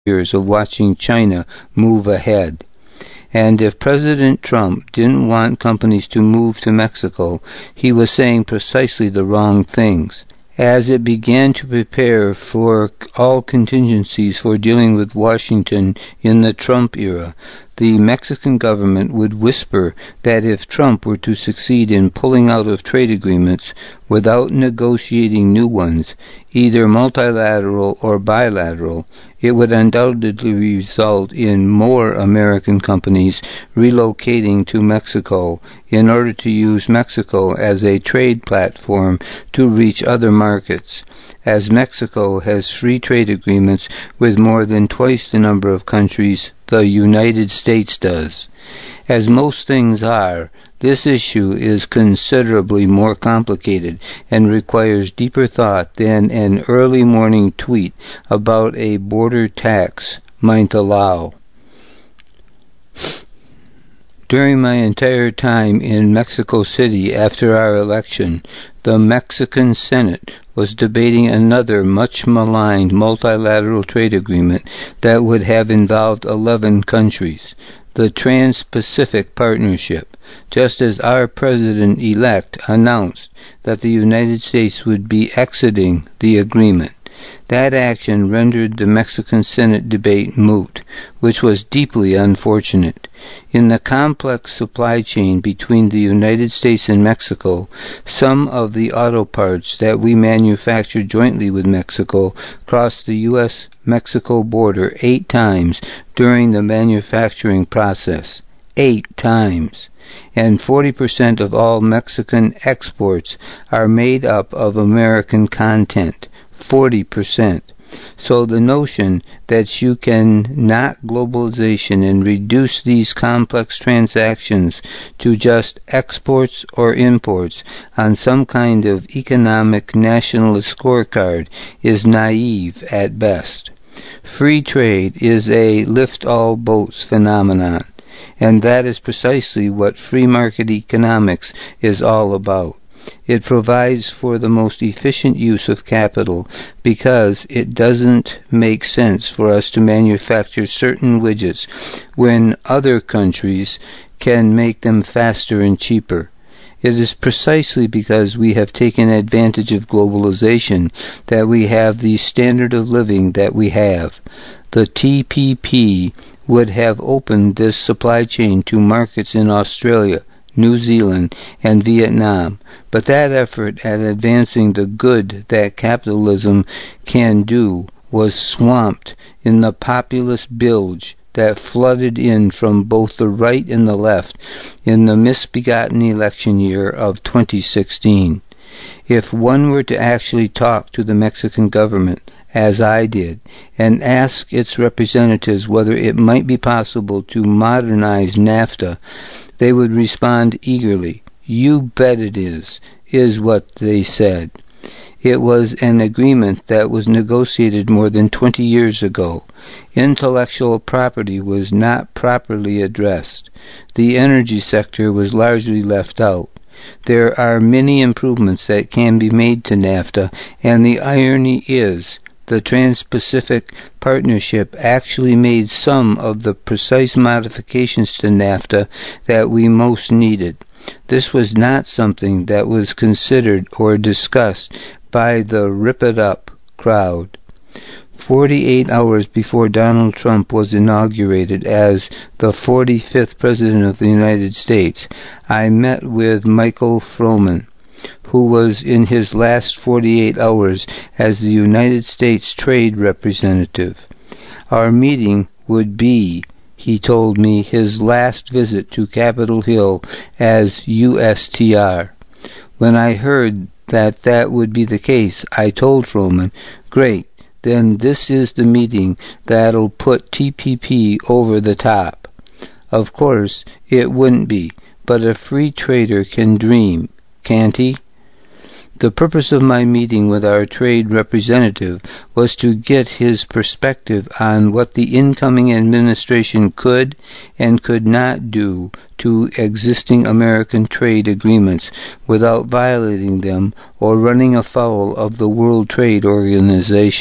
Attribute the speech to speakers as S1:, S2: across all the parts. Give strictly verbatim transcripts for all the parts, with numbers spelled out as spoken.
S1: years of watching China move ahead. And if President Trump didn't want companies to move to Mexico, he was saying precisely the wrong things. As it began to prepare for all contingencies for dealing with Washington in the Trump era, the Mexican government would whisper that if Trump were to succeed in pulling out of trade agreements without negotiating new ones, either multilateral or bilateral, it would undoubtedly result in more American companies relocating to Mexico in order to use Mexico as a trade platform to reach other markets, as Mexico has free trade agreements with more than twice the number of countries the United States does. As most things are, this issue is considerably more complicated and requires deeper thought than an early morning tweet about a border tax might allow. During my entire time in Mexico City after our election, the Mexican Senate was debating another much maligned multilateral trade agreement that would have involved eleven countries, the Trans-Pacific Partnership, just as our president-elect announced that the United States would be exiting the agreement. That action rendered the Mexican Senate debate moot, which was deeply unfortunate. In the complex supply chain between the United States and Mexico, some of the auto parts that we manufacture jointly with Mexico crossed the U S Mexico border eight times during the manufacturing process. Eight times. And forty percent of all Mexican exports are made up of American content. forty percent. So the notion that you can knock globalization and reduce these complex transactions to just exports or imports on some kind of economic nationalist scorecard is naive at best. Free trade is a lift-all-boats phenomenon, and that is precisely what free market economics is all about. It provides for the most efficient use of capital because it doesn't make sense for us to manufacture certain widgets when other countries can make them faster and cheaper. It is precisely because we have taken advantage of globalization that we have the standard of living that we have. The T P P would have opened this supply chain to markets in Australia, New Zealand, and Vietnam, but that effort at advancing the good that capitalism can do was swamped in the populist bilge that flooded in from both the right and the left in the misbegotten election year of twenty sixteen. If one were to actually talk to the Mexican government, as I did, and ask its representatives whether it might be possible to modernize NAFTA, they would respond eagerly. "You bet it is," is what they said. It was an agreement that was negotiated more than twenty years ago. Intellectual property was not properly addressed. The energy sector was largely left out. There are many improvements that can be made to NAFTA, and the irony is the Trans-Pacific Partnership actually made some of the precise modifications to NAFTA that we most needed. This was not something that was considered or discussed by the rip-it-up crowd. Forty-eight hours before Donald Trump was inaugurated as the forty-fifth President of the United States, I met with Michael Froman, who was in his last forty-eight hours as the United States Trade Representative. Our meeting would be, he told me, his last visit to Capitol Hill as U S T R. When I heard that that would be the case, I told Froman, "Great, then this is the meeting that'll put T P P over the top." Of course, it wouldn't be, but a free trader can dream, can't he? The purpose of my meeting with our trade representative was to get his perspective on what the incoming administration could and could not do to existing American trade agreements without violating them or running afoul of the World Trade Organization.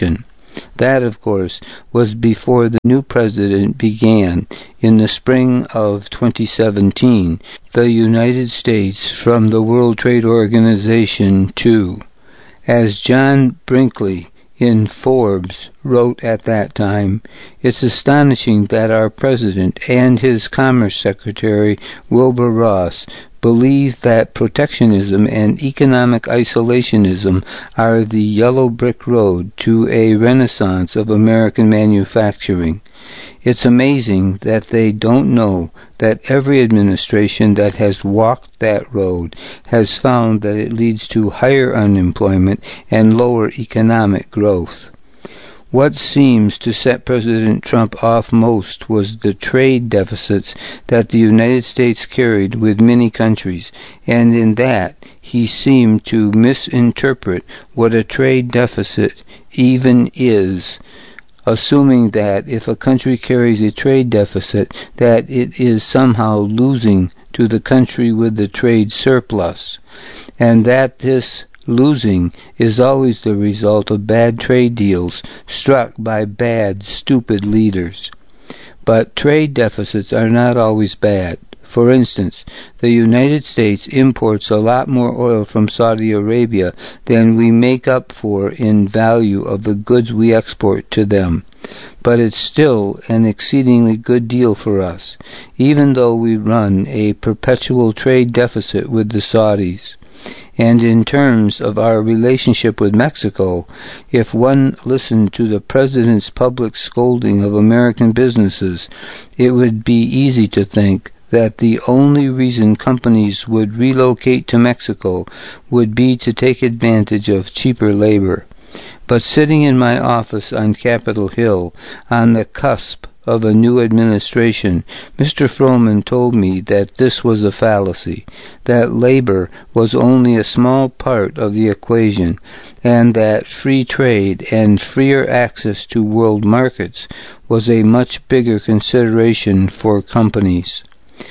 S1: That, of course, was before the new president began, in the spring of twenty seventeen, the United States from the World Trade Organization to, as John Brinkley in Forbes wrote at that time, it's astonishing that our president and his Commerce Secretary, Wilbur Ross, believe that protectionism and economic isolationism are the yellow brick road to a renaissance of American manufacturing. It's amazing that they don't know that every administration that has walked that road has found that it leads to higher unemployment and lower economic growth. What seems to set President Trump off most was the trade deficits that the United States carried with many countries, and in that he seemed to misinterpret what a trade deficit even is, assuming that if a country carries a trade deficit, that it is somehow losing to the country with the trade surplus, and that this losing is always the result of bad trade deals struck by bad, stupid leaders. But trade deficits are not always bad. For instance, the United States imports a lot more oil from Saudi Arabia than we make up for in value of the goods we export to them. But it's still an exceedingly good deal for us, even though we run a perpetual trade deficit with the Saudis. And in terms of our relationship with Mexico, if one listened to the President's public scolding of American businesses, it would be easy to think that the only reason companies would relocate to Mexico would be to take advantage of cheaper labor. But sitting in my office on Capitol Hill, on the cusp of a new administration, Mister Froman told me that this was a fallacy, that labor was only a small part of the equation, and that free trade and freer access to world markets was a much bigger consideration for companies.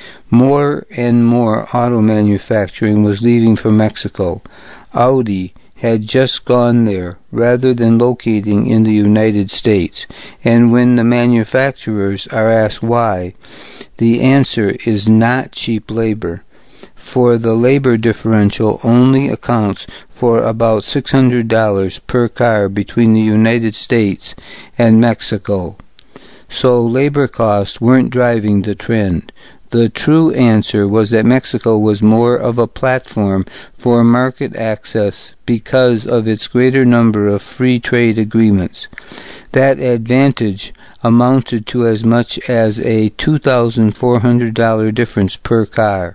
S1: More and more auto manufacturing was leaving for Mexico. Audi had just gone there rather than locating in the United States, and when the manufacturers are asked why, the answer is not cheap labor, for the labor differential only accounts for about six hundred dollars per car between the United States and Mexico. So labor costs weren't driving the trend. The true answer was that Mexico was more of a platform for market access because of its greater number of free trade agreements. That advantage amounted to as much as a two thousand four hundred dollars difference per car.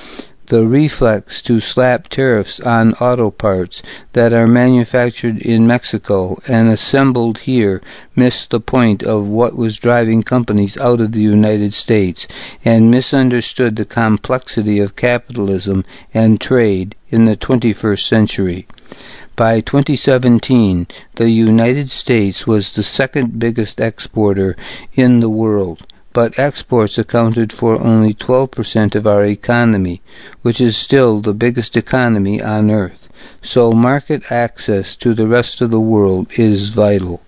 S1: The reflex to slap tariffs on auto parts that are manufactured in Mexico and assembled here missed the point of what was driving companies out of the United States and misunderstood the complexity of capitalism and trade in the twenty-first century. By twenty seventeen, the United States was the second biggest exporter in the world, but exports accounted for only twelve percent of our economy, which is still the biggest economy on earth. So market access to the rest of the world is vital.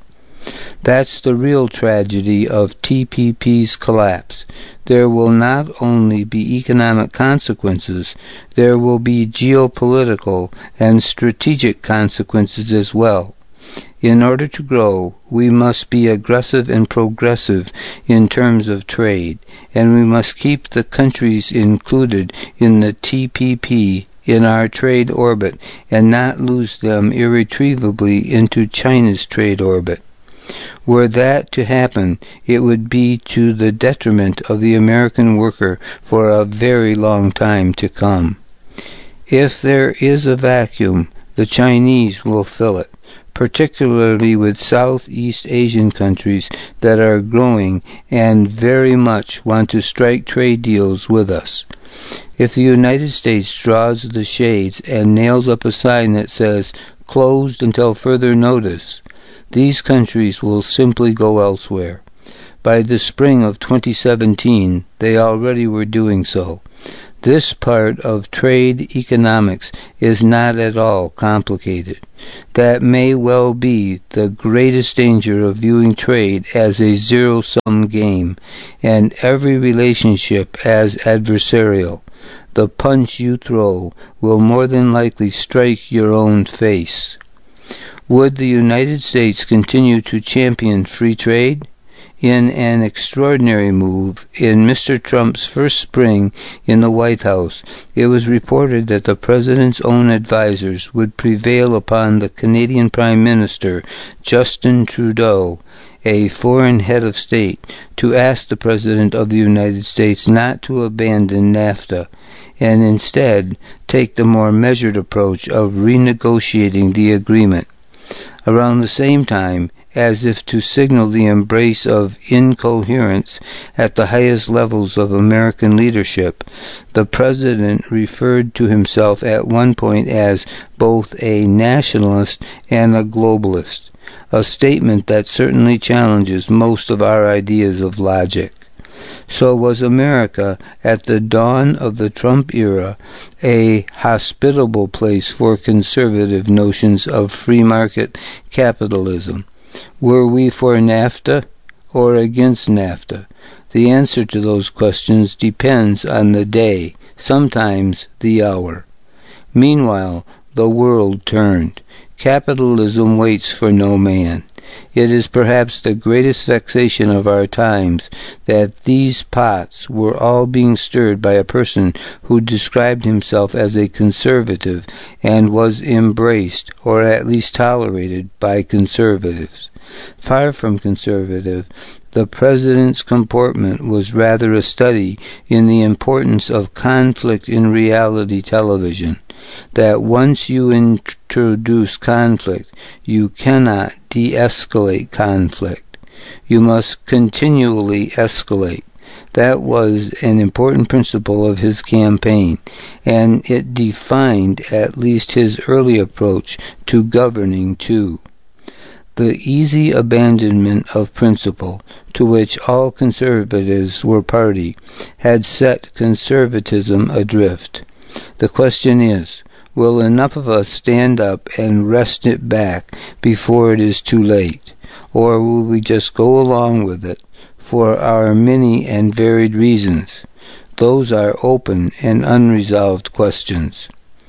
S1: That's the real tragedy of T P P's collapse. There will not only be economic consequences, there will be geopolitical and strategic consequences as well. In order to grow, we must be aggressive and progressive in terms of trade, and we must keep the countries included in the T P P in our trade orbit and not lose them irretrievably into China's trade orbit. Were that to happen, it would be to the detriment of the American worker for a very long time to come. If there is a vacuum, the Chinese will fill it, particularly with Southeast Asian countries that are growing and very much want to strike trade deals with us. If the United States draws the shades and nails up a sign that says, "Closed until further notice," these countries will simply go elsewhere. By the spring of twenty seventeen, they already were doing so. This part of trade economics is not at all complicated. That may well be the greatest danger of viewing trade as a zero-sum game, and every relationship as adversarial. The punch you throw will more than likely strike your own face. Would the United States continue to champion free trade? In an extraordinary move, in Mister Trump's first spring in the White House, it was reported that the President's own advisers would prevail upon the Canadian Prime Minister, Justin Trudeau, a foreign head of state, to ask the President of the United States not to abandon NAFTA, and instead take the more measured approach of renegotiating the agreement. Around the same time, as if to signal the embrace of incoherence at the highest levels of American leadership, the President referred to himself at one point as both a nationalist and a globalist, a statement that certainly challenges most of our ideas of logic. So was America, at the dawn of the Trump era, a hospitable place for conservative notions of free market capitalism? Were we for NAFTA or against NAFTA? The answer to those questions depends on the day, sometimes the hour. Meanwhile, the world turned. Capitalism waits for no man. It is perhaps the greatest vexation of our times that these pots were all being stirred by a person who described himself as a conservative and was embraced, or at least tolerated, by conservatives. Far from conservative, the President's comportment was rather a study in the importance of conflict in reality television, that once you introduce conflict, you cannot de-escalate conflict. You must continually escalate. That was an important principle of his campaign, and it defined at least his early approach to governing too. The easy abandonment of principle, to which all conservatives were party, had set conservatism adrift. The question is, will enough of us stand up and wrest it back before it is too late, or will we just go along with it for our many and varied reasons? Those are open and unresolved questions.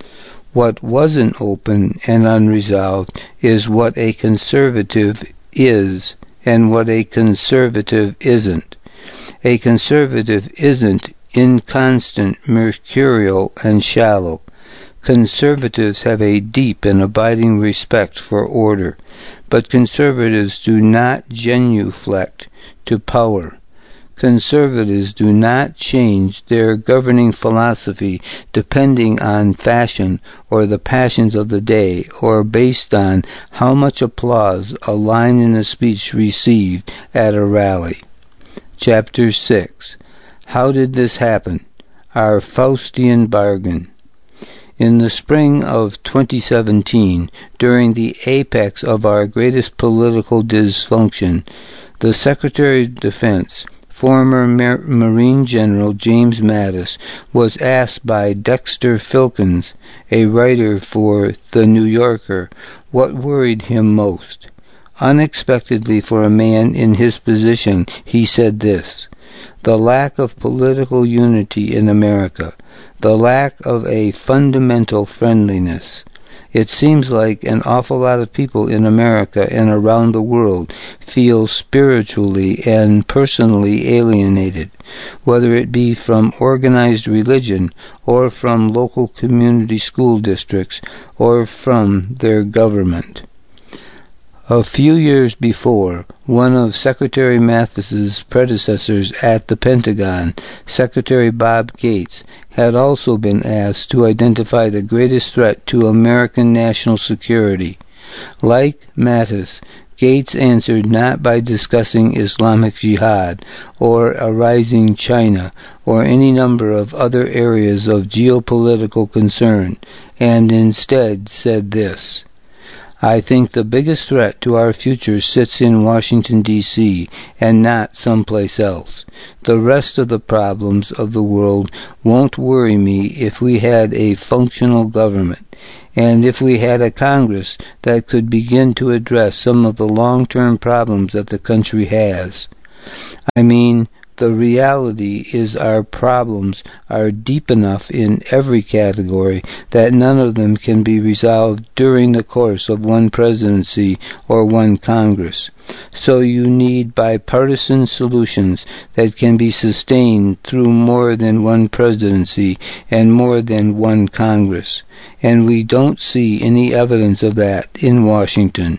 S1: What wasn't open and unresolved is what a conservative is and what a conservative isn't. A conservative isn't inconstant, mercurial, and shallow. Conservatives have a deep and abiding respect for order, but conservatives do not genuflect to power. Conservatives do not change their governing philosophy depending on fashion or the passions of the day, or based on how much applause a line in a speech received at a rally. Chapter six. How did this happen? Our Faustian bargain. In the spring of twenty seventeen, during the apex of our greatest political dysfunction, the Secretary of Defense, former Mar- Marine General James Mattis, was asked by Dexter Filkins, a writer for The New Yorker, what worried him most. Unexpectedly for a man in his position, he said this: the lack of political unity in America, the lack of a fundamental friendliness. It seems like an awful lot of people in America and around the world feel spiritually and personally alienated, whether it be from organized religion or from local community school districts or from their government. A few years before, one of Secretary Mathis's predecessors at the Pentagon, Secretary Bob Gates, had also been asked to identify the greatest threat to American national security. Like Mattis, Gates answered not by discussing Islamic Jihad or a rising China or any number of other areas of geopolitical concern, and instead said this: I think the biggest threat to our future sits in Washington, D C, and not someplace else. The rest of the problems of the world won't worry me if we had a functional government, and if we had a Congress that could begin to address some of the long-term problems that the country has. I mean, the reality is our problems are deep enough in every category that none of them can be resolved during the course of one presidency or one Congress. So you need bipartisan solutions that can be sustained through more than one presidency and more than one Congress. And we don't see any evidence of that in Washington.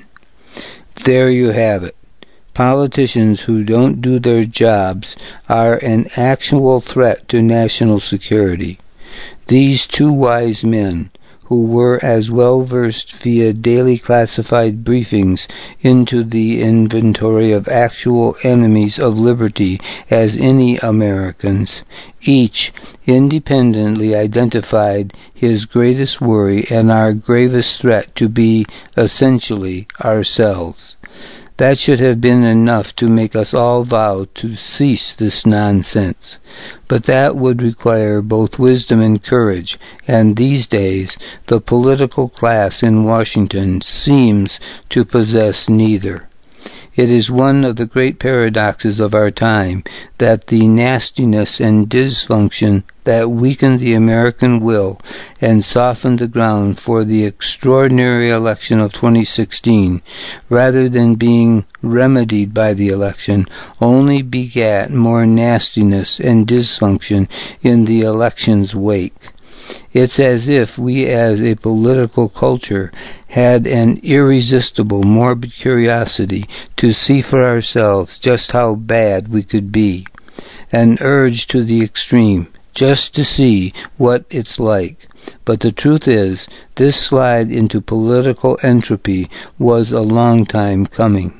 S1: There you have it. Politicians who don't do their jobs are an actual threat to national security. These two wise men, who were as well versed via daily classified briefings into the inventory of actual enemies of liberty as any Americans, each independently identified his greatest worry and our gravest threat to be, essentially, ourselves. That should have been enough to make us all vow to cease this nonsense. But that would require both wisdom and courage, and these days the political class in Washington seems to possess neither. It is one of the great paradoxes of our time that the nastiness and dysfunction that weakened the American will and softened the ground for the extraordinary election of twenty sixteen, rather than being remedied by the election, only begat more nastiness and dysfunction in the election's wake. It's as if we as a political culture had an irresistible morbid curiosity to see for ourselves just how bad we could be, an urge to the extreme, just to see what it's like. But the truth is, this slide into political entropy was a long time coming.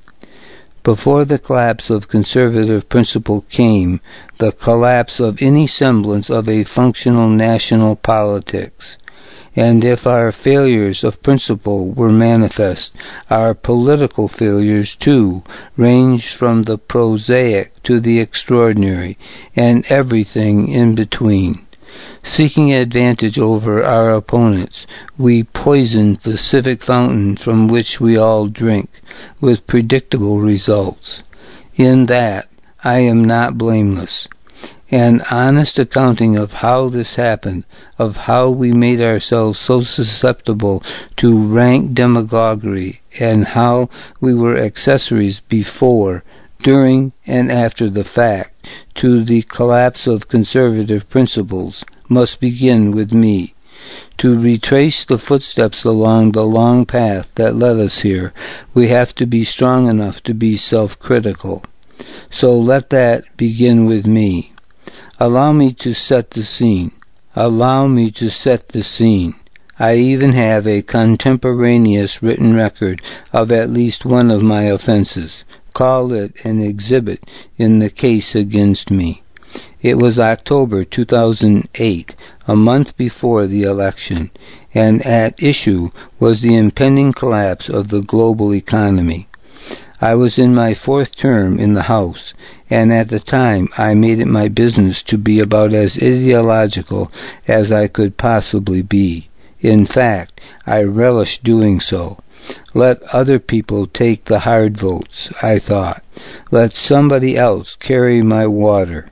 S1: Before the collapse of conservative principle came the collapse of any semblance of a functional national politics. And if our failures of principle were manifest, our political failures, too, ranged from the prosaic to the extraordinary, and everything in between. Seeking advantage over our opponents, we poisoned the civic fountain from which we all drink, with predictable results. In that, I am not blameless. An honest accounting of how this happened, of how we made ourselves so susceptible to rank demagoguery, and how we were accessories before, during, and after the fact, to the collapse of conservative principles, must begin with me. To retrace the footsteps along the long path that led us here, we have to be strong enough to be self-critical. So let that begin with me. Allow me to set the scene. Allow me to set the scene. I even have a contemporaneous written record of at least one of my offenses. Call it an exhibit in the case against me. It was October two thousand eight, a month before the election, and at issue was the impending collapse of the global economy. I was in my fourth term in the House, and at the time I made it my business to be about as ideological as I could possibly be. In fact, I relished doing so. Let other people take the hard votes, I thought. Let somebody else carry my water.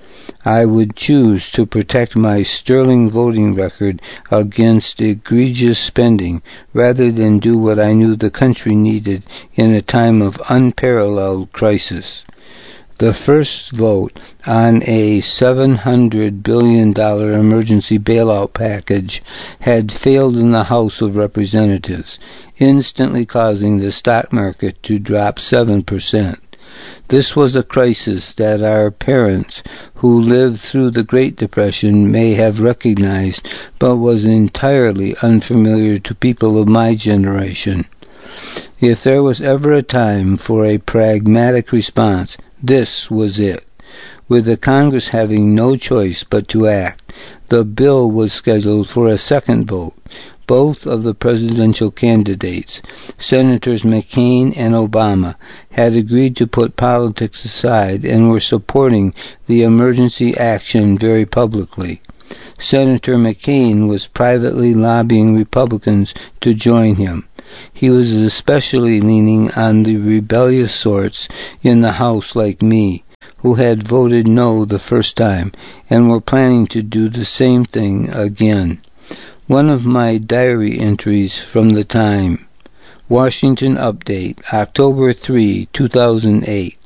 S1: I would choose to protect my sterling voting record against egregious spending rather than do what I knew the country needed in a time of unparalleled crisis. The first vote on a seven hundred billion dollars emergency bailout package had failed in the House of Representatives, instantly causing the stock market to drop seven percent. This was a crisis that our parents, who lived through the Great Depression, may have recognized, but was entirely unfamiliar to people of my generation. If there was ever a time for a pragmatic response, this was it. With the Congress having no choice but to act, the bill was scheduled for a second vote, Both of the presidential candidates, Senators McCain and Obama, had agreed to put politics aside and were supporting the emergency action very publicly. Senator McCain was privately lobbying Republicans to join him. He was especially leaning on the rebellious sorts in the House like me, who had voted no the first time and were planning to do the same thing again. One of my diary entries from the time. Washington Update, October third, two thousand eight.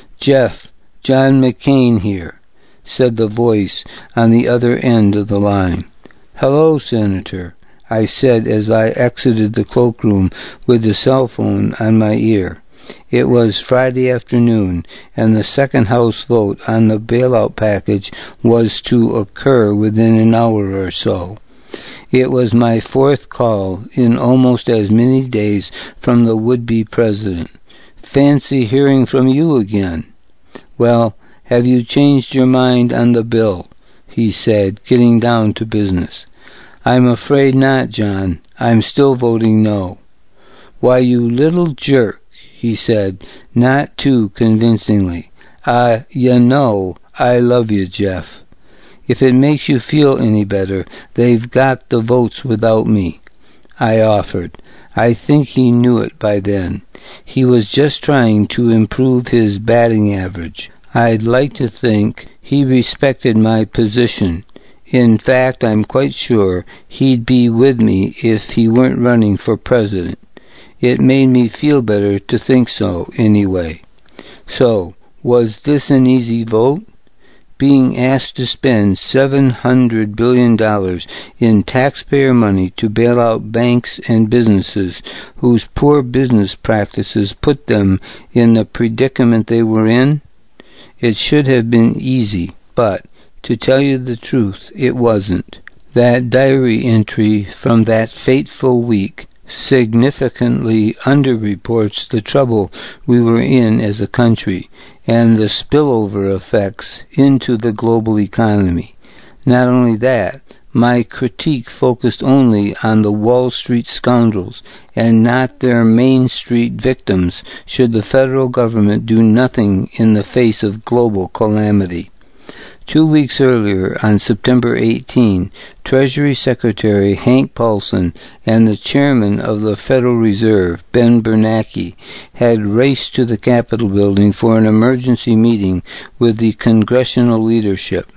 S1: Jeff, John McCain here, said the voice on the other end of the line. Hello, Senator, I said as I exited the cloakroom with the cell phone on my ear. It was Friday afternoon, and the second House vote on the bailout package was to occur within an hour or so. It was my fourth call in almost as many days from the would-be president. Fancy hearing from you again. Well, have you changed your mind on the bill? He said, getting down to business. I'm afraid not, John. I'm still voting no. Why, you little jerk, he said, not too convincingly. Ah, uh, you know, I love you, Jeff. If it makes you feel any better, they've got the votes without me, I offered. I think he knew it by then. He was just trying to improve his batting average. I'd like to think he respected my position. In fact, I'm quite sure he'd be with me if he weren't running for president. It made me feel better to think so, anyway. So, was this an easy vote? Being asked to spend seven hundred billion dollars in taxpayer money to bail out banks and businesses whose poor business practices put them in the predicament they were in? It should have been easy, but, to tell you the truth, it wasn't. That diary entry from that fateful week significantly underreports the trouble we were in as a country and the spillover effects into the global economy. Not only that, my critique focused only on the Wall Street scoundrels and not their Main Street victims should the federal government do nothing in the face of global calamity. Two weeks earlier, on September eighteenth, Treasury Secretary Hank Paulson and the chairman of the Federal Reserve, Ben Bernanke, had raced to the Capitol building for an emergency meeting with the congressional leadership.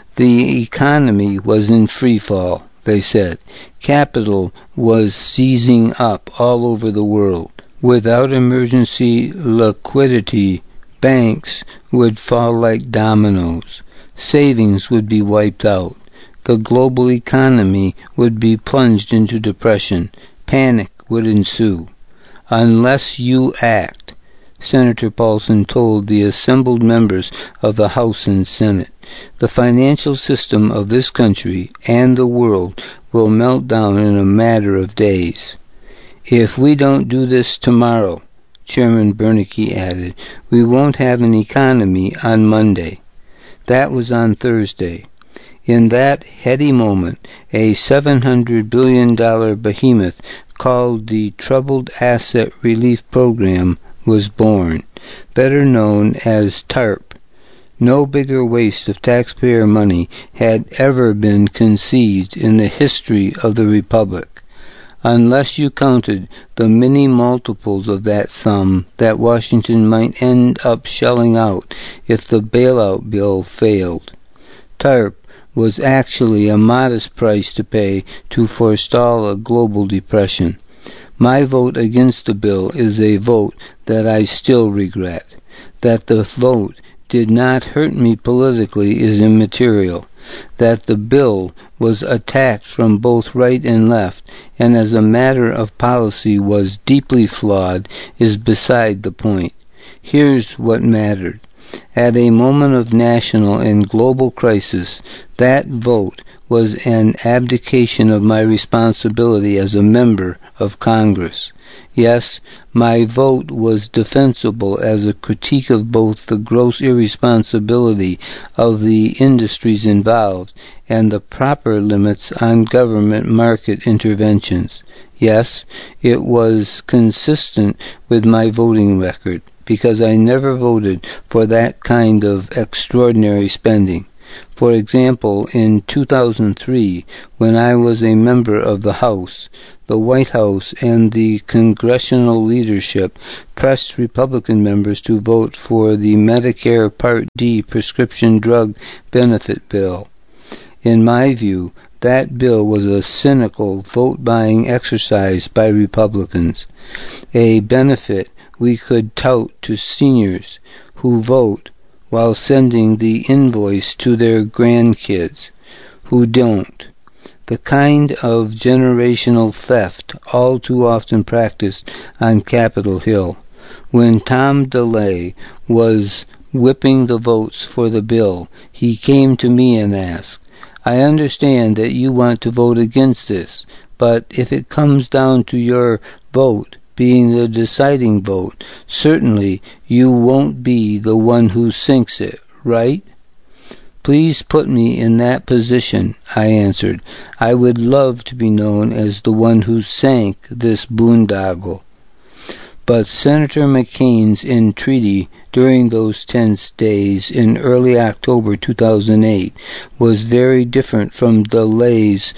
S1: The economy was in free fall, they said. Capital was seizing up all over the world. Without emergency liquidity, banks would fall like dominoes. Savings would be wiped out. The global economy would be plunged into depression. Panic would ensue. Unless you act, Senator Paulson told the assembled members of the House and Senate, the financial system of this country and the world will melt down in a matter of days. If we don't do this tomorrow, Chairman Bernanke added, we won't have an economy on Monday. That was on Thursday. In that heady moment, a seven hundred billion dollars behemoth called the Troubled Asset Relief Program was born, better known as TARP. No bigger waste of taxpayer money had ever been conceived in the history of the Republic. Unless you counted the many multiples of that sum that Washington might end up shelling out if the bailout bill failed. TARP was actually a modest price to pay to forestall a global depression. My vote against the bill is a vote that I still regret. That the vote did not hurt me politically is immaterial. That the bill was attacked from both right and left, and as a matter of policy was deeply flawed, is beside the point. Here's what mattered. At a moment of national and global crisis, that vote was an abdication of my responsibility as a member of Congress. Yes, my vote was defensible as a critique of both the gross irresponsibility of the industries involved and the proper limits on government market interventions. Yes, it was consistent with my voting record, because I never voted for that kind of extraordinary spending. For example, in two thousand three, when I was a member of the House, the White House and the congressional leadership pressed Republican members to vote for the Medicare Part D prescription drug benefit bill. In my view, that bill was a cynical vote-buying exercise by Republicans, a benefit we could tout to seniors who vote while sending the invoice to their grandkids who don't. The kind of generational theft all too often practiced on Capitol Hill. When Tom DeLay was whipping the votes for the bill, he came to me and asked, "I understand that you want to vote against this, but if it comes down to your vote being the deciding vote, certainly you won't be the one who sinks it, right?" "Please put me in that position," I answered. "I would love to be known as the one who sank this boondoggle." But Senator McCain's entreaty during those tense days in early October two thousand eight was very different from DeLay's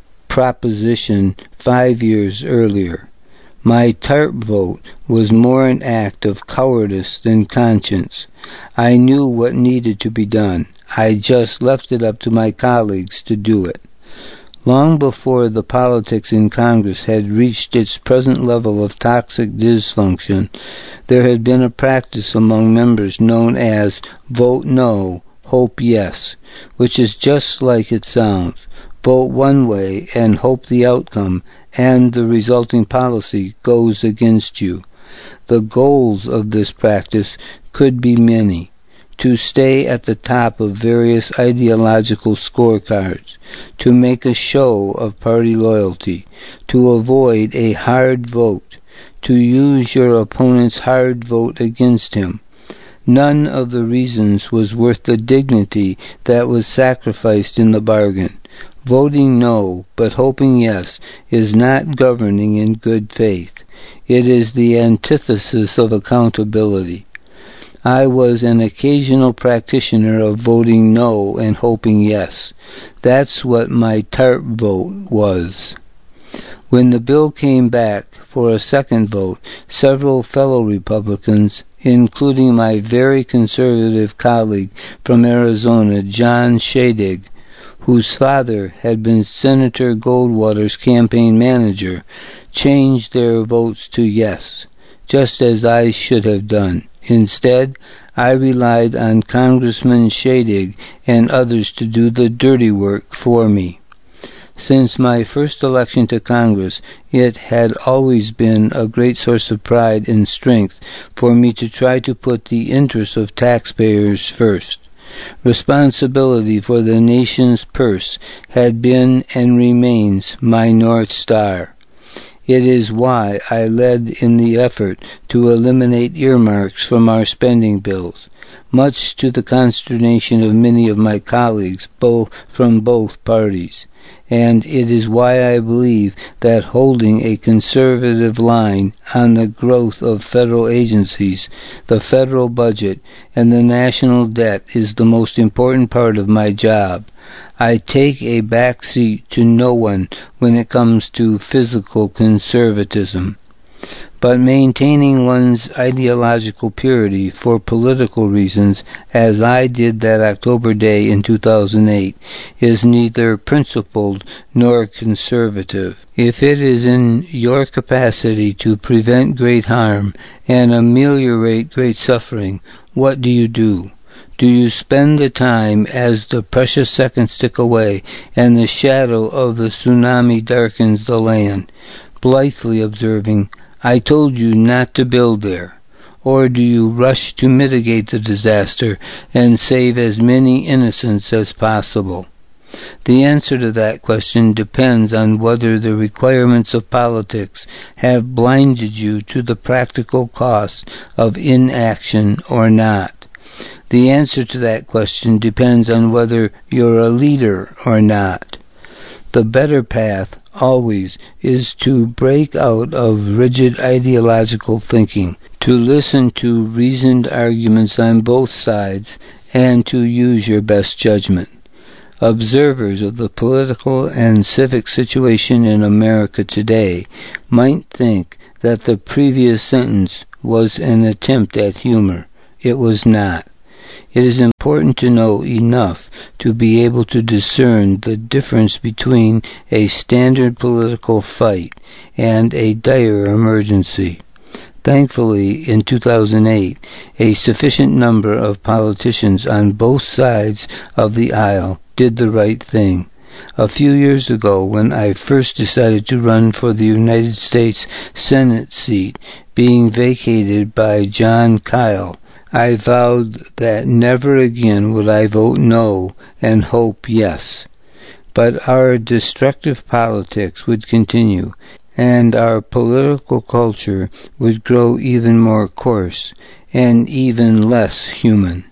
S1: proposition five years earlier. My TARP vote was more an act of cowardice than conscience. I knew what needed to be done. I just left it up to my colleagues to do it. Long before the politics in Congress had reached its present level of toxic dysfunction, there had been a practice among members known as vote no, hope yes, which is just like it sounds. Vote one way and hope the outcome and the resulting policy goes against you. The goals of this practice could be many. To stay at the top of various ideological scorecards, to make a show of party loyalty, to avoid a hard vote, to use your opponent's hard vote against him. None of the reasons was worth the dignity that was sacrificed in the bargain. Voting no, but hoping yes, is not governing in good faith. It is the antithesis of accountability. I was an occasional practitioner of voting no and hoping yes. That's what my TARP vote was. When the bill came back for a second vote, several fellow Republicans, including my very conservative colleague from Arizona, John Shadegg, whose father had been Senator Goldwater's campaign manager, changed their votes to yes, just as I should have done. Instead, I relied on Congressman Shadegg and others to do the dirty work for me. Since my first election to Congress, it had always been a great source of pride and strength for me to try to put the interests of taxpayers first. Responsibility for the nation's purse had been and remains my North Star. It is why I led in the effort to eliminate earmarks from our spending bills, much to the consternation of many of my colleagues both from both parties. And it is why I believe that holding a conservative line on the growth of federal agencies, the federal budget, and the national debt is the most important part of my job. I take a back seat to no one when it comes to physical conservatism. But maintaining one's ideological purity for political reasons, as I did that October day in two thousand eight, is neither principled nor conservative. If it is in your capacity to prevent great harm and ameliorate great suffering, what do you do? Do you spend the time as the precious seconds tick away and the shadow of the tsunami darkens the land, blithely observing, "I told you not to build there"? Or do you rush to mitigate the disaster and save as many innocents as possible? The answer to that question depends on whether the requirements of politics have blinded you to the practical cost of inaction or not. The answer to that question depends on whether you're a leader or not. The better path, always, is to break out of rigid ideological thinking, to listen to reasoned arguments on both sides, and to use your best judgment. Observers of the political and civic situation in America today might think that the previous sentence was an attempt at humor. It was not. It is important to know enough to be able to discern the difference between a standard political fight and a dire emergency. Thankfully, in two thousand eight, a sufficient number of politicians on both sides of the aisle did the right thing. A few years ago, when I first decided to run for the United States Senate seat being vacated by Jon Kyl, I vowed that never again would I vote no and hope yes. But our destructive politics would continue, and our political culture would grow even more coarse and even less human.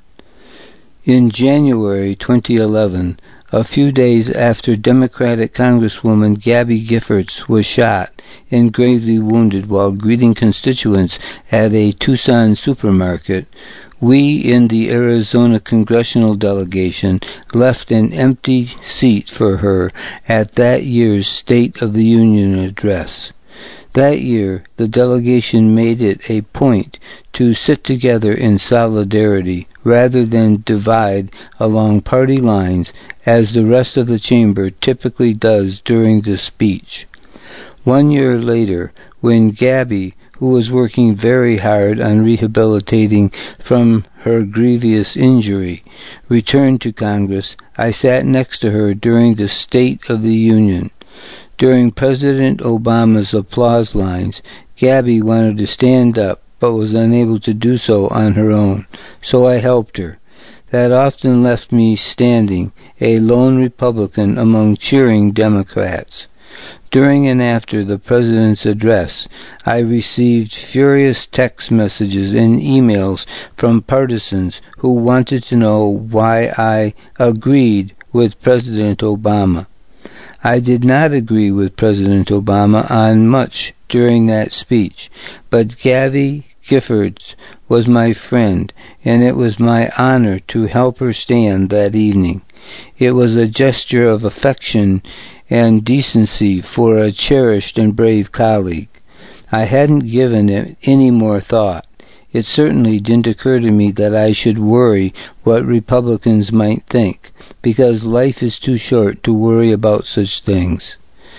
S1: In January twenty eleven, a few days after Democratic Congresswoman Gabby Giffords was shot and gravely wounded while greeting constituents at a Tucson supermarket, we in the Arizona congressional delegation left an empty seat for her at that year's State of the Union address. That year, the delegation made it a point to sit together in solidarity rather than divide along party lines as the rest of the chamber typically does during the speech. One year later, when Gabby, who was working very hard on rehabilitating from her grievous injury, returned to Congress, I sat next to her during the State of the Union. During President Obama's applause lines, Gabby wanted to stand up but was unable to do so on her own, so I helped her. That often left me standing, a lone Republican among cheering Democrats. During and after the President's address, I received furious text messages and emails from partisans who wanted to know why I agreed with President Obama. I did not agree with President Obama on much during that speech, but Gabby Giffords was my friend, and it was my honor to help her stand that evening. It was a gesture of affection and decency for a cherished and brave colleague. I hadn't given it any more thought. It certainly didn't occur to me that I should worry what Republicans might think, because life is too short to worry about such things.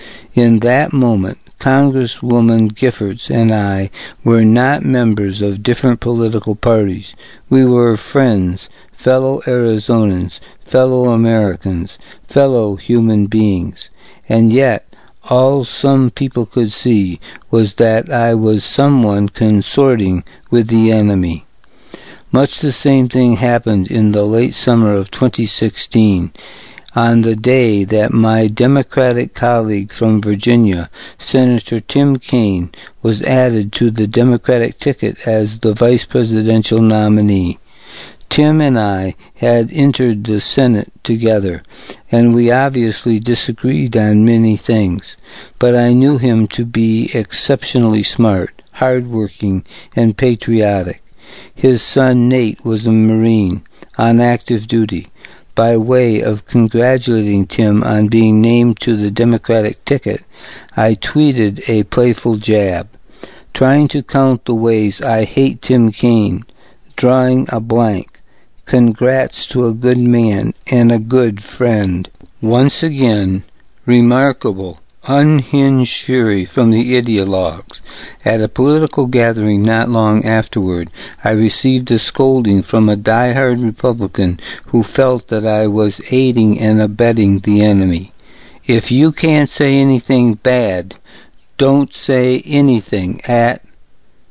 S1: In that moment, Congresswoman Giffords and I were not members of different political parties. We were friends, fellow Arizonans, fellow Americans, fellow human beings. And yet, all some people could see was that I was someone consorting with the enemy. Much the same thing happened in the late summer of twenty sixteen, on the day that my Democratic colleague from Virginia, Senator Tim Kaine, was added to the Democratic ticket as the vice presidential nominee. Tim and I had entered the Senate together, and we obviously disagreed on many things, but I knew him to be exceptionally smart, hard-working, and patriotic. His son Nate was a Marine, on active duty. By way of congratulating Tim on being named to the Democratic ticket, I tweeted a playful jab, trying to count the ways I hate Tim Kaine, drawing a blank. Congrats to a good man and a good friend. Once again, remarkable, unhinged fury from the ideologues. At a political gathering not long afterward, I received a scolding from a die-hard Republican who felt that I was aiding and abetting the enemy. If you can't say anything bad, don't say anything at...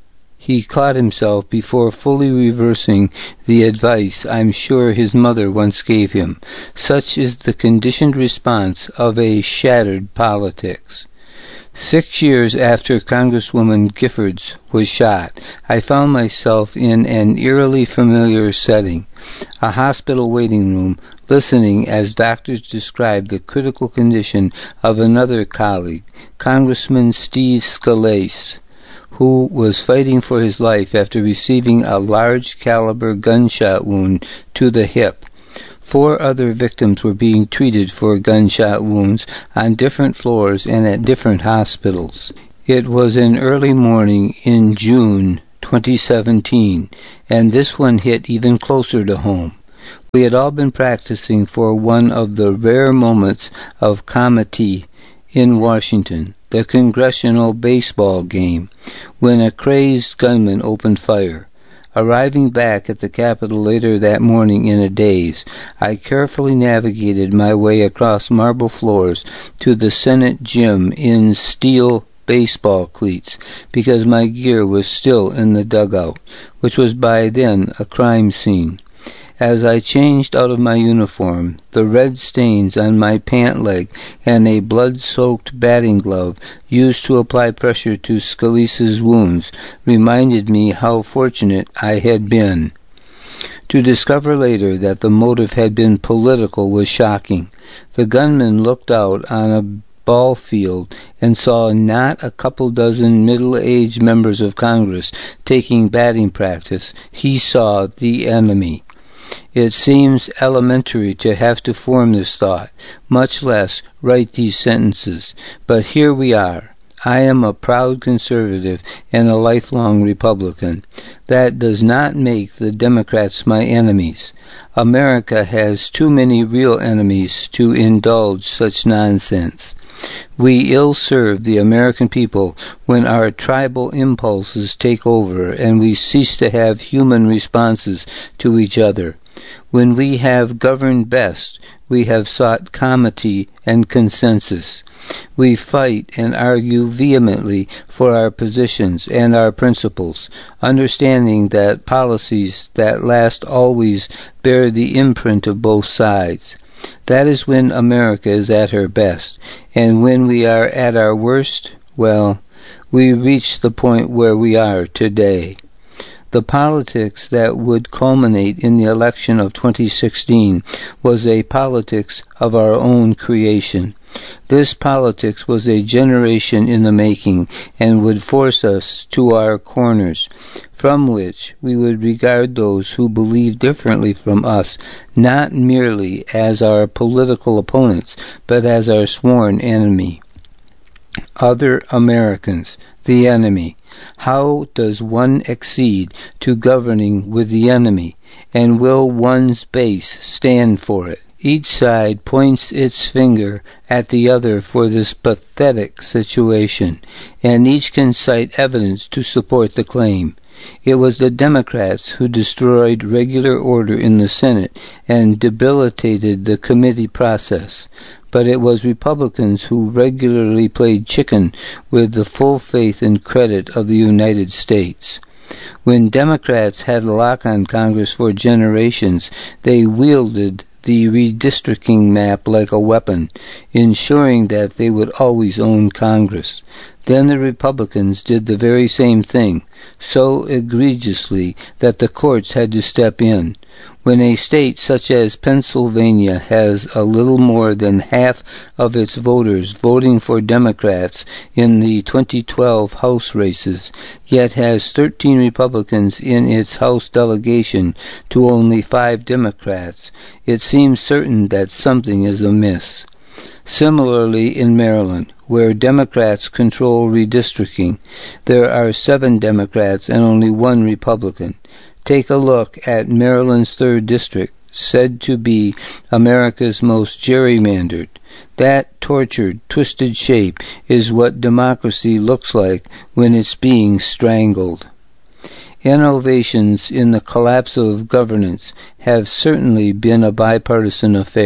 S1: He caught himself before fully reversing the advice I'm sure his mother once gave him. Such is the conditioned response of a shattered politics. Six years after Congresswoman Giffords was shot, I found myself in an eerily familiar setting, a hospital waiting room, listening as doctors described the critical condition of another colleague, Congressman Steve Scalise, who was fighting for his life after receiving a large-caliber gunshot wound to the hip. Four other victims were being treated for gunshot wounds on different floors and at different hospitals. It was an early morning in June twenty seventeen, and this one hit even closer to home. We had all been practicing for one of the rare moments of comity in Washington, the congressional baseball game, when a crazed gunman opened fire. Arriving back at the Capitol later that morning in a daze, I carefully navigated my way across marble floors to the Senate gym in steel baseball cleats, because my gear was still in the dugout, which was by then a crime scene. As I changed out of my uniform, the red stains on my pant leg and a blood-soaked batting glove used to apply pressure to Scalise's wounds reminded me how fortunate I had been. To discover later that the motive had been political was shocking. The gunman looked out on a ball field and saw not a couple dozen middle-aged members of Congress taking batting practice. He saw the enemy. It seems elementary to have to form this thought, much less write these sentences. But here we are. I am a proud conservative and a lifelong Republican. That does not make the Democrats my enemies. America has too many real enemies to indulge such nonsense. We ill-serve the American people when our tribal impulses take over and we cease to have human responses to each other. When we have governed best, we have sought comity and consensus. We fight and argue vehemently for our positions and our principles, understanding that policies that last always bear the imprint of both sides. That is when America is at her best, and when we are at our worst, well, we reach the point where we are today. The politics that would culminate in the election of twenty sixteen was a politics of our own creation. This politics was a generation in the making and would force us to our corners, from which we would regard those who believe differently from us not merely as our political opponents, but as our sworn enemy. Other Americans, the enemy. How does one accede to governing with the enemy, and will one's base stand for it? Each side points its finger at the other for this pathetic situation, and each can cite evidence to support the claim. It was the Democrats who destroyed regular order in the Senate and debilitated the committee process. But it was Republicans who regularly played chicken with the full faith and credit of the United States. When Democrats had a lock on Congress for generations, they wielded the redistricting map like a weapon, ensuring that they would always own Congress. Then the Republicans did the very same thing, so egregiously that the courts had to step in. When a state such as Pennsylvania has a little more than half of its voters voting for Democrats in the twenty twelve House races, yet has thirteen Republicans in its House delegation to only five Democrats, it seems certain that something is amiss. Similarly in Maryland, where Democrats control redistricting, there are seven Democrats and only one Republican. Take a look at Maryland's third district, said to be America's most gerrymandered. That tortured, twisted shape is what democracy looks like when it's being strangled. Innovations in the collapse of governance have certainly been a bipartisan affair.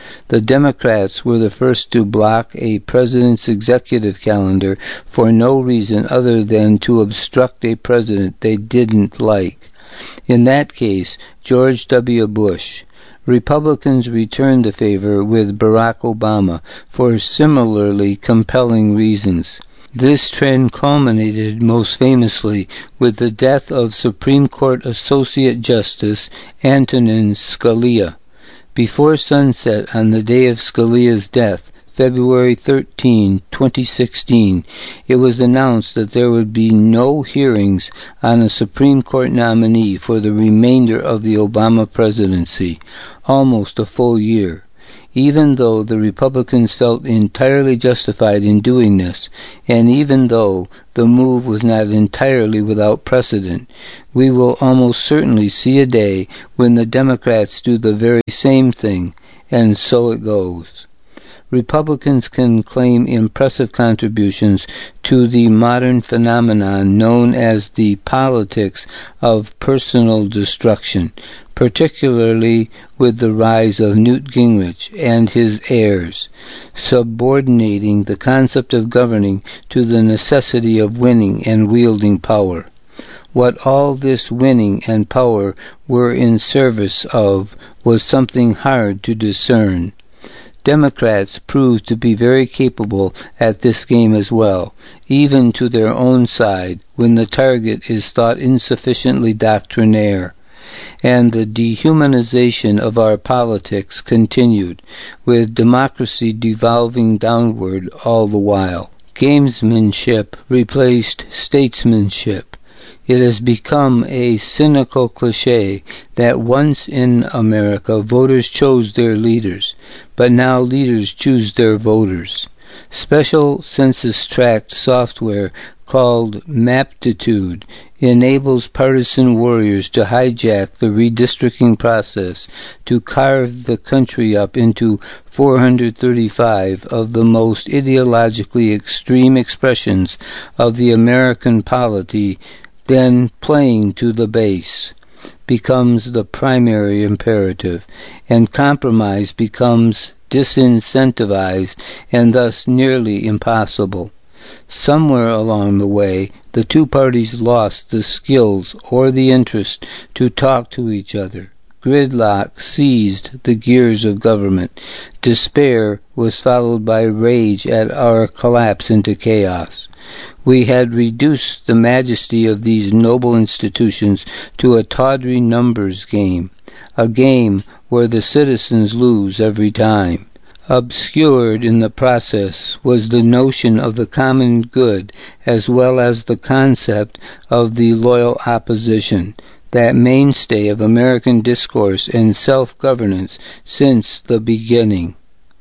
S1: The Democrats were the first to block a president's executive calendar for no reason other than to obstruct a president they didn't like. In that case, George W. Bush. Republicans returned the favor with Barack Obama for similarly compelling reasons. This trend culminated most famously with the death of Supreme Court Associate Justice Antonin Scalia. Before sunset on the day of Scalia's death, February thirteenth, twenty sixteen, it was announced that there would be no hearings on a Supreme Court nominee for the remainder of the Obama presidency, almost a full year. Even though the Republicans felt entirely justified in doing this, and even though the move was not entirely without precedent, we will almost certainly see a day when the Democrats do the very same thing, and so it goes. Republicans can claim impressive contributions to the modern phenomenon known as the politics of personal destruction, particularly with the rise of Newt Gingrich and his heirs, subordinating the concept of governing to the necessity of winning and wielding power. What all this winning and power were in service of was something hard to discern. Democrats proved to be very capable at this game as well, even to their own side when the target is thought insufficiently doctrinaire. And the dehumanization of our politics continued, with democracy devolving downward all the while. Gamesmanship replaced statesmanship. It has become a cynical cliché that once in America voters chose their leaders, but now leaders choose their voters. Special census tract software called Maptitude enables partisan warriors to hijack the redistricting process to carve the country up into four hundred thirty-five of the most ideologically extreme expressions of the American polity. Then playing to the base becomes the primary imperative, and compromise becomes disincentivized and thus nearly impossible. Somewhere along the way, the two parties lost the skills or the interest to talk to each other. Gridlock seized the gears of government. Despair was followed by rage at our collapse into chaos. We had reduced the majesty of these noble institutions to a tawdry numbers game, a game where the citizens lose every time. Obscured in the process was the notion of the common good as well as the concept of the loyal opposition, that mainstay of American discourse and self-governance since the beginning.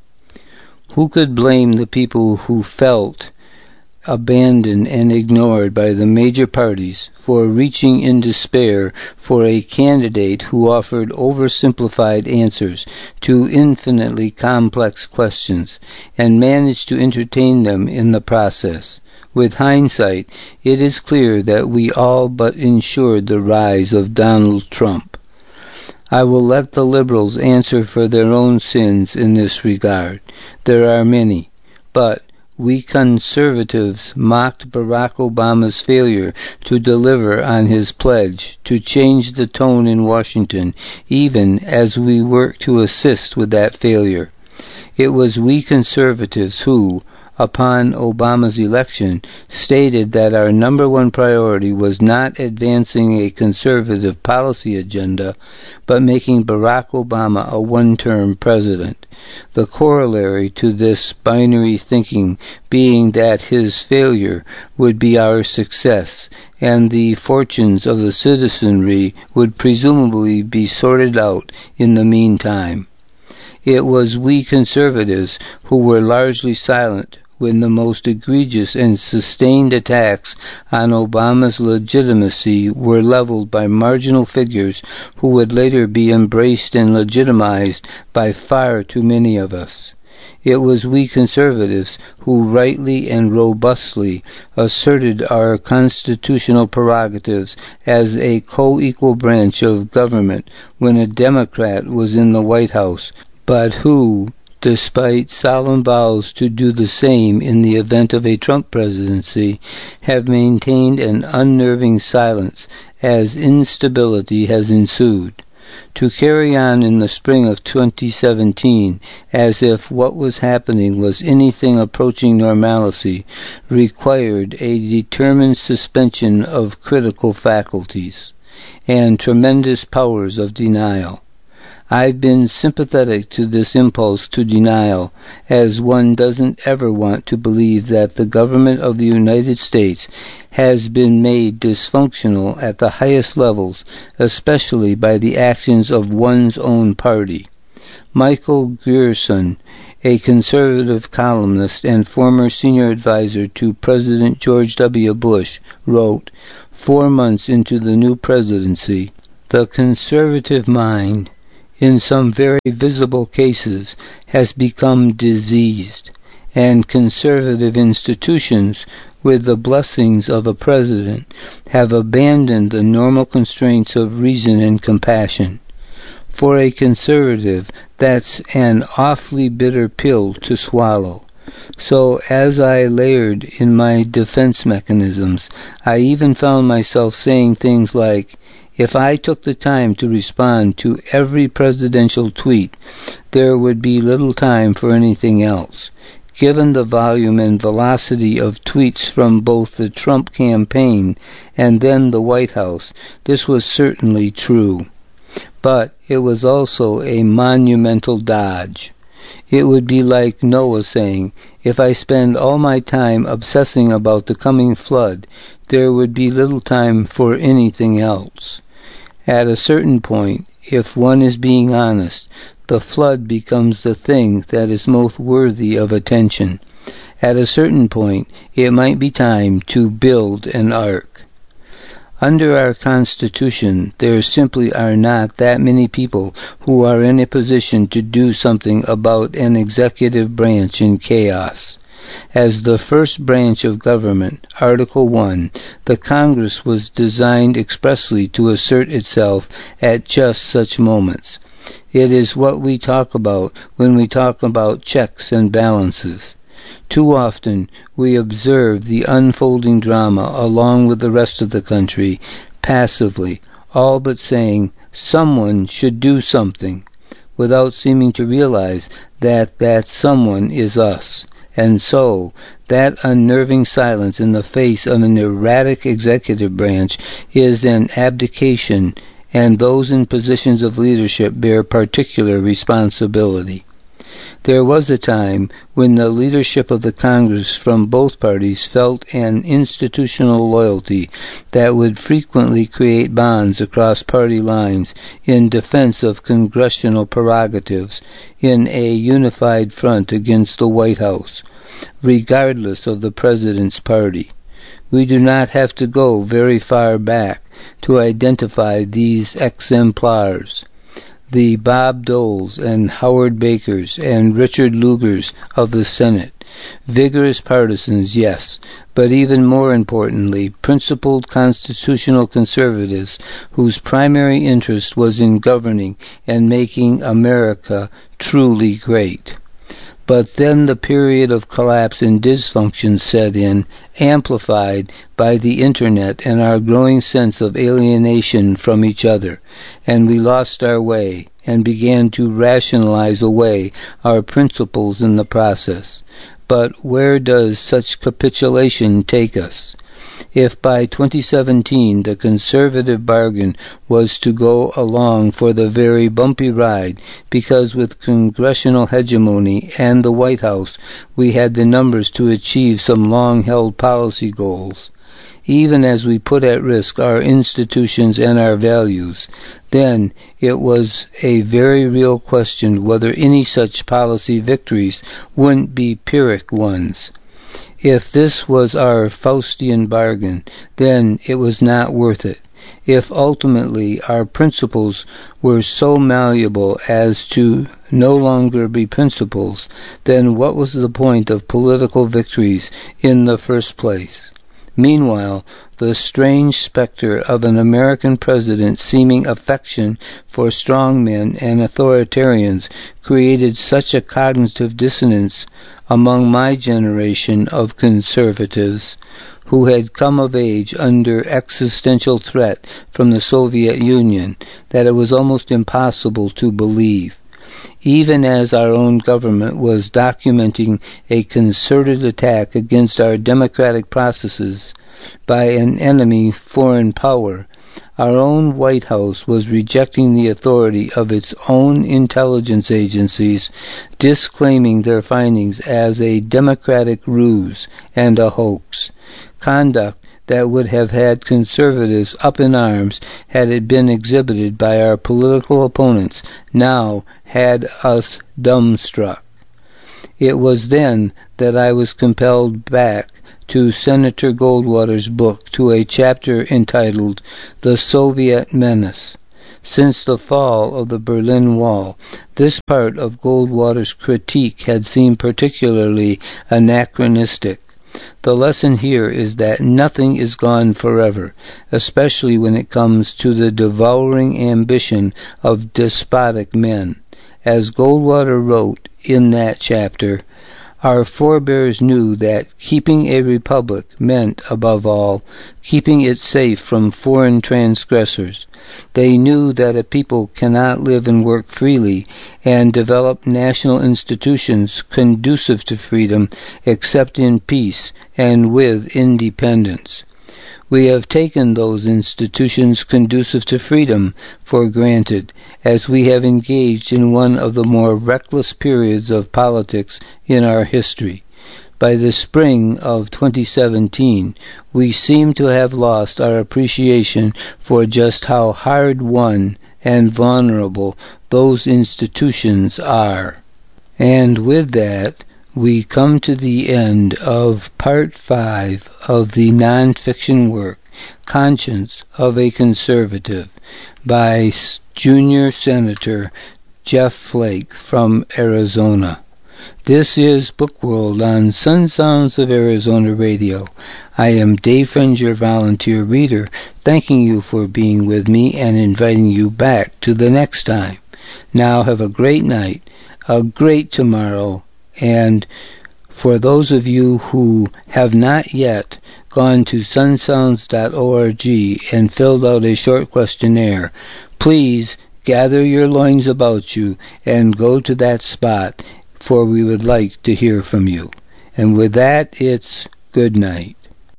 S1: Who could blame the people who felt abandoned and ignored by the major parties for reaching in despair for a candidate who offered oversimplified answers to infinitely complex questions and managed to entertain them in the process? With hindsight, it is clear that we all but ensured the rise of Donald Trump. I will let the liberals answer for their own sins in this regard. There are many, but we conservatives mocked Barack Obama's failure to deliver on his pledge to change the tone in Washington, even as we worked to assist with that failure. It was we conservatives who, upon Obama's election, stated that our number one priority was not advancing a conservative policy agenda, but making Barack Obama a one-term president. The corollary to this binary thinking being that his failure would be our success, and the fortunes of the citizenry would presumably be sorted out in the meantime. It was we conservatives who were largely silent when the most egregious and sustained attacks on Obama's legitimacy were leveled by marginal figures who would later be embraced and legitimized by far too many of us. It was we conservatives who rightly and robustly asserted our constitutional prerogatives as a co-equal branch of government when a Democrat was in the White House, but who, despite solemn vows to do the same in the event of a Trump presidency, have maintained an unnerving silence as instability has ensued. To carry on in the spring of twenty seventeen as if what was happening was anything approaching normalcy required a determined suspension of critical faculties and tremendous powers of denial. I've been sympathetic to this impulse to denial, as one doesn't ever want to believe that the government of the United States has been made dysfunctional at the highest levels, especially by the actions of one's own party. Michael Gerson, a conservative columnist and former senior advisor to President George W. Bush, wrote, four months into the new presidency, the conservative mind, in some very visible cases, has become diseased, and conservative institutions, with the blessings of a president, have abandoned the normal constraints of reason and compassion. For a conservative, that's an awfully bitter pill to swallow. So as I layered in my defense mechanisms, I even found myself saying things like, if I took the time to respond to every presidential tweet, there would be little time for anything else. Given the volume and velocity of tweets from both the Trump campaign and then the White House, this was certainly true. But it was also a monumental dodge. It would be like Noah saying, if I spend all my time obsessing about the coming flood, there would be little time for anything else. At a certain point, if one is being honest, the flood becomes the thing that is most worthy of attention. At a certain point, it might be time to build an ark. Under our Constitution, there simply are not that many people who are in a position to do something about an executive branch in chaos. As the first branch of government, Article one, the Congress was designed expressly to assert itself at just such moments. It is what we talk about when we talk about checks and balances. Too often we observe the unfolding drama along with the rest of the country, passively, all but saying, someone should do something, without seeming to realize that that someone is us. And so, that unnerving silence in the face of an erratic executive branch is an abdication, and those in positions of leadership bear particular responsibility. There was a time when the leadership of the Congress from both parties felt an institutional loyalty that would frequently create bonds across party lines in defense of congressional prerogatives in a unified front against the White House, regardless of the president's party. We do not have to go very far back to identify these exemplars. The Bob Doles and Howard Bakers and Richard Lugers of the Senate. Vigorous partisans, yes, but even more importantly, principled constitutional conservatives whose primary interest was in governing and making America truly great. But then the period of collapse and dysfunction set in, amplified by the Internet and our growing sense of alienation from each other, and we lost our way and began to rationalize away our principles in the process. But where does such capitulation take us? If by twenty seventeen the conservative bargain was to go along for the very bumpy ride, because with congressional hegemony and the White House we had the numbers to achieve some long-held policy goals, even as we put at risk our institutions and our values, then it was a very real question whether any such policy victories wouldn't be Pyrrhic ones. If this was our Faustian bargain, then it was not worth it. If ultimately our principles were so malleable as to no longer be principles, then what was the point of political victories in the first place? Meanwhile, the strange specter of an American president seeming affection for strongmen and authoritarians created such a cognitive dissonance among my generation of conservatives who had come of age under existential threat from the Soviet Union that it was almost impossible to believe. Even as our own government was documenting a concerted attack against our democratic processes by an enemy foreign power, our own White House was rejecting the authority of its own intelligence agencies, disclaiming their findings as a democratic ruse and a hoax. Conduct that would have had conservatives up in arms had it been exhibited by our political opponents now had us dumbstruck. It was then that I was compelled back to Senator Goldwater's book to a chapter entitled The Soviet Menace. Since the fall of the Berlin Wall, this part of Goldwater's critique had seemed particularly anachronistic. The lesson here is that nothing is gone forever, especially when it comes to the devouring ambition of despotic men. As Goldwater wrote in that chapter, our forebears knew that keeping a republic meant, above all, keeping it safe from foreign transgressors. They knew that a people cannot live and work freely and develop national institutions conducive to freedom except in peace and with independence. We have taken those institutions conducive to freedom for granted, as we have engaged in one of the more reckless periods of politics in our history. By the spring of twenty seventeen, we seem to have lost our appreciation for just how hard-won and vulnerable those institutions are. And with that, we come to the end of Part five of the nonfiction work, Conscience of a Conservative, by Junior Senator Jeff Flake from Arizona. This is Bookworld on Sun Sounds of Arizona Radio. I am Dave Friends, your volunteer reader, thanking you for being with me and inviting you back to the next time. Now have a great night, a great tomorrow, and for those of you who have not yet gone to sun sounds dot org and filled out a short questionnaire, please gather your loins about you and go to that spot, for we would like to hear from you. And with that, it's good night.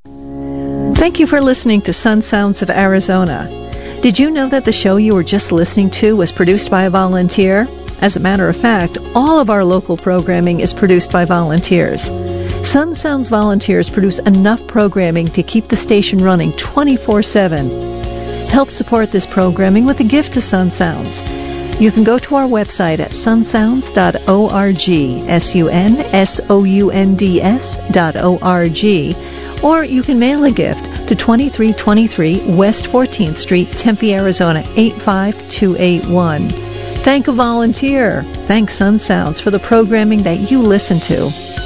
S2: Thank you for listening to Sun Sounds of Arizona. Did you know that the show you were just listening to was produced by a volunteer? As a matter of fact, all of our local programming is produced by volunteers. Sun Sounds volunteers produce enough programming to keep the station running twenty-four seven. Help support this programming with a gift to Sun Sounds. You can go to our website at sun sounds dot org, S U N S O U N D S dot O R G, or you can mail a gift to twenty-three twenty-three West fourteenth Street, Tempe, Arizona, eight five two eight one. Thank a volunteer. Thank Sun Sounds for the programming that you listen to.